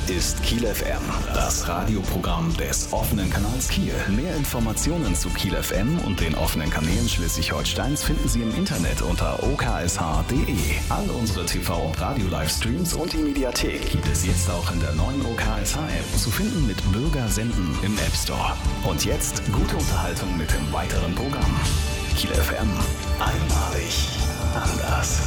ist Kiel FM, das Radioprogramm des offenen Kanals Kiel. Mehr Informationen zu Kiel FM und den offenen Kanälen Schleswig-Holsteins finden Sie im Internet unter oksh.de. All unsere TV- und Radio-Livestreams und die Mediathek gibt es jetzt auch in der neuen OKSH-App, zu finden mit Bürger senden im App Store. Und jetzt gute Unterhaltung mit dem weiteren Programm. Kiel FM, einmalig anders.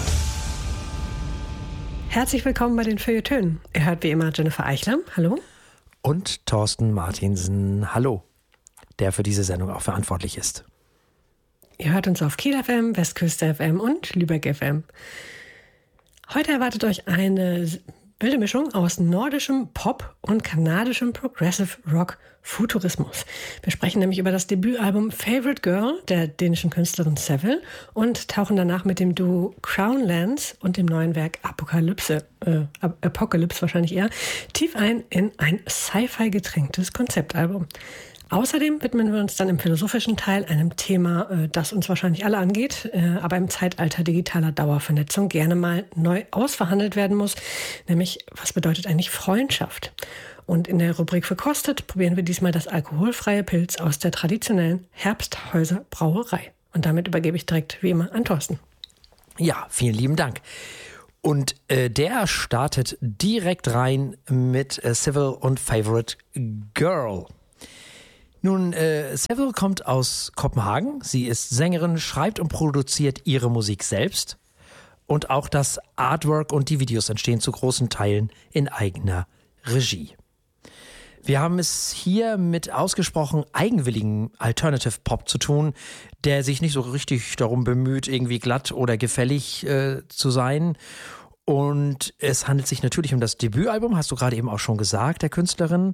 Herzlich willkommen bei den Feuilletönen. Ihr hört wie immer Jennifer Eichler, hallo. Und Thorsten Martinsen, hallo, der für diese Sendung auch verantwortlich ist. Ihr hört uns auf Kiel FM, Westküste FM und Lübeck FM. Heute erwartet euch eine wilde Mischung aus nordischem Pop und kanadischem Progressive Rock Futurismus. Wir sprechen nämlich über das Debütalbum Favorite Girl der dänischen Künstlerin Seville und tauchen danach mit dem Duo Crownlands und dem neuen Werk Apokalypse wahrscheinlich eher, tief ein in ein Sci-Fi getränktes Konzeptalbum. Außerdem widmen wir uns dann im philosophischen Teil einem Thema, das uns wahrscheinlich alle angeht, aber im Zeitalter digitaler Dauervernetzung gerne mal neu ausverhandelt werden muss, nämlich was bedeutet eigentlich Freundschaft? Und in der Rubrik Verkostet probieren wir diesmal das alkoholfreie Pilz aus der traditionellen Herbsthäuser Brauerei. Und damit übergebe ich direkt wie immer an Thorsten. Ja, vielen lieben Dank. Und der startet direkt rein mit Seville und Favorite Girl. Nun, Seville kommt aus Kopenhagen. Sie ist Sängerin, schreibt und produziert ihre Musik selbst. Und auch das Artwork und die Videos entstehen zu großen Teilen in eigener Regie. Wir haben es hier mit ausgesprochen eigenwilligem Alternative Pop zu tun, der sich nicht so richtig darum bemüht, irgendwie glatt oder gefällig zu sein. Und es handelt sich natürlich um das Debütalbum, hast du gerade eben auch schon gesagt, der Künstlerin.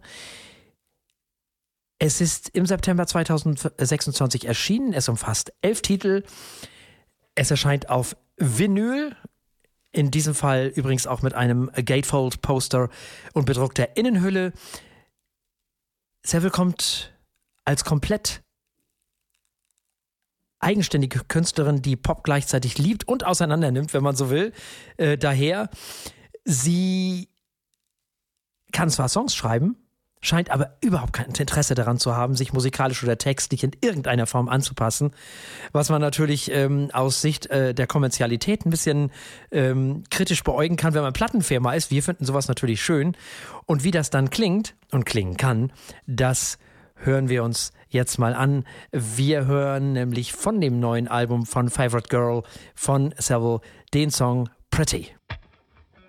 Es ist im September 2026 erschienen. Es umfasst 11 Titel. Es erscheint auf Vinyl. In diesem Fall übrigens auch mit einem Gatefold-Poster und bedruckter Innenhülle. Seville kommt als komplett eigenständige Künstlerin, die Pop gleichzeitig liebt und auseinandernimmt, wenn man so will, daher. Sie kann zwar Songs schreiben, scheint aber überhaupt kein Interesse daran zu haben, sich musikalisch oder textlich in irgendeiner Form anzupassen, was man natürlich aus Sicht der Kommerzialität ein bisschen kritisch beäugen kann, wenn man Plattenfirma ist. Wir finden sowas natürlich schön. Und wie das dann klingt und klingen kann, das hören wir uns jetzt mal an. Wir hören nämlich von dem neuen Album von Favorite Girl von Seville den Song Pretty.